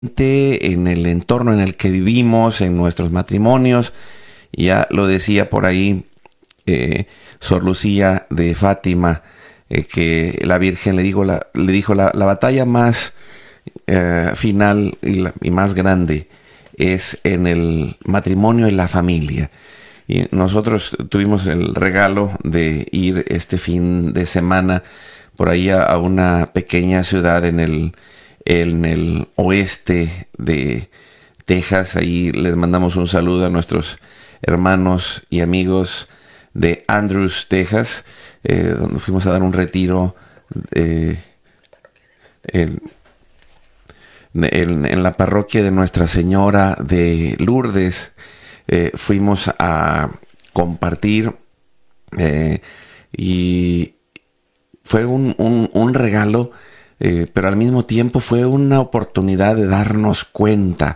en el entorno en el que vivimos, en nuestros matrimonios. Ya lo decía por ahí Sor Lucía de Fátima, que la Virgen le dijo la batalla más final y más grande es en el matrimonio y la familia. Y nosotros tuvimos el regalo de ir este fin de semana por ahí a una pequeña ciudad en el oeste de Texas. Ahí les mandamos un saludo a nuestros hermanos y amigos de Andrews, Texas, donde fuimos a dar un retiro en, en la parroquia de Nuestra Señora de Lourdes. Fuimos a compartir y fue un regalo, pero al mismo tiempo fue una oportunidad de darnos cuenta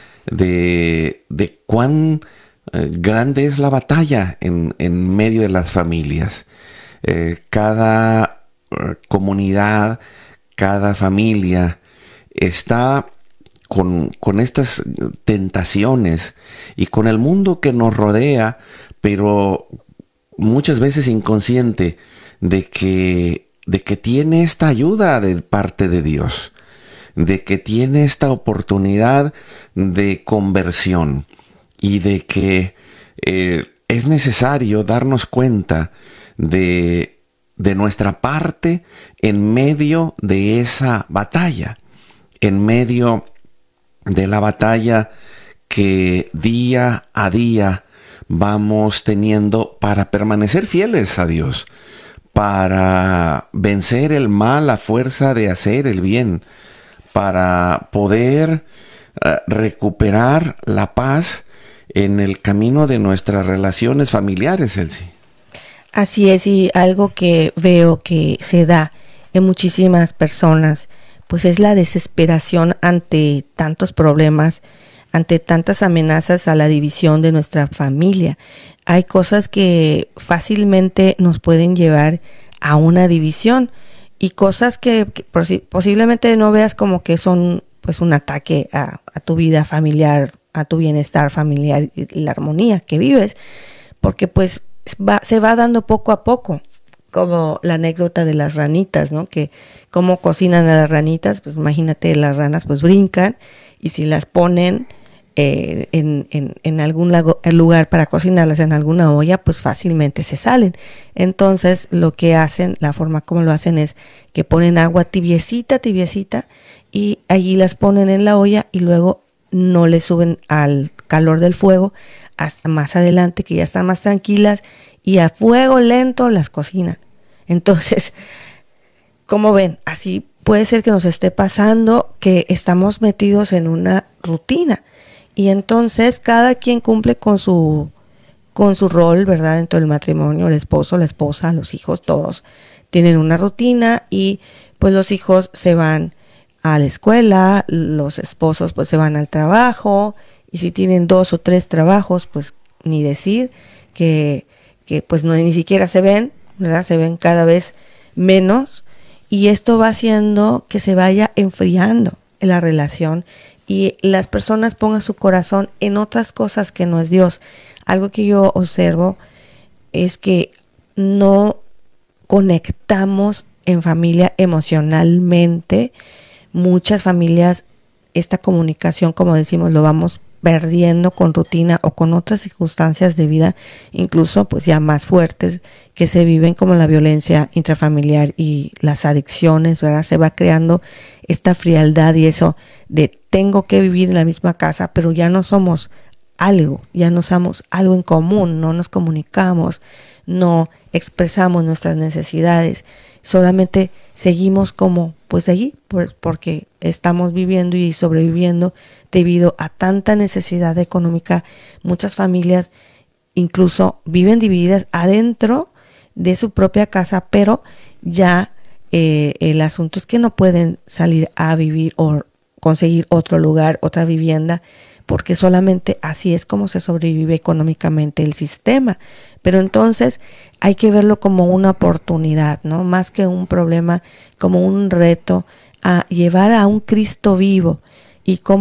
de cuán grande es la batalla en medio de las familias. Cada comunidad, cada familia está con estas tentaciones y con el mundo que nos rodea, pero muchas veces inconsciente de que tiene esta ayuda de parte de Dios, de que tiene esta oportunidad de conversión y de que es necesario darnos cuenta de nuestra parte en medio de esa batalla, en medio de la batalla que día a día vamos teniendo para permanecer fieles a Dios, para vencer el mal a fuerza de hacer el bien, para poder recuperar la paz en el camino de nuestras relaciones familiares, Elsie. Así es, y algo que veo que se da en muchísimas personas, pues es la desesperación ante tantos problemas, ante tantas amenazas a la división de nuestra familia. Hay cosas que fácilmente nos pueden llevar a una división y cosas que posiblemente no veas como que son pues un ataque a tu vida familiar, a tu bienestar familiar y la armonía que vives, porque pues se va dando poco a poco, como la anécdota de las ranitas, ¿no? Que cómo cocinan a las ranitas, pues imagínate, las ranas pues brincan y si las ponen en algún lugar para cocinarlas en alguna olla, pues fácilmente se salen. Entonces lo que hacen, la forma como lo hacen es que ponen agua tibiecita y allí las ponen en la olla y luego no le suben al calor del fuego hasta más adelante, que ya están más tranquilas y a fuego lento las cocinan. Entonces, como ven, así puede ser que nos esté pasando que estamos metidos en una rutina y entonces cada quien cumple con su rol, ¿verdad? Dentro del matrimonio, el esposo, la esposa, los hijos, todos tienen una rutina y pues los hijos se van a la escuela, los esposos pues se van al trabajo y si tienen 2 o 3 trabajos, pues ni decir que pues no, ni siquiera se ven, ¿verdad? Se ven cada vez menos y esto va haciendo que se vaya enfriando la relación y las personas pongan su corazón en otras cosas que no es Dios. Algo que yo observo es que no conectamos en familia emocionalmente. Muchas familias, esta comunicación, como decimos, lo vamos perdiendo con rutina o con otras circunstancias de vida, incluso pues ya más fuertes que se viven como la violencia intrafamiliar y las adicciones, ¿verdad? Se va creando esta frialdad y eso de tengo que vivir en la misma casa, pero ya no somos algo, ya no somos algo en común, no nos comunicamos, no expresamos nuestras necesidades, solamente seguimos como pues allí, pues porque estamos viviendo y sobreviviendo debido a tanta necesidad económica. Muchas familias incluso viven divididas adentro de su propia casa, pero ya el asunto es que no pueden salir a vivir o conseguir otro lugar, otra vivienda, porque solamente así es como se sobrevive económicamente el sistema. Pero entonces hay que verlo como una oportunidad, ¿no? Más que un problema, como un reto a llevar a un Cristo vivo y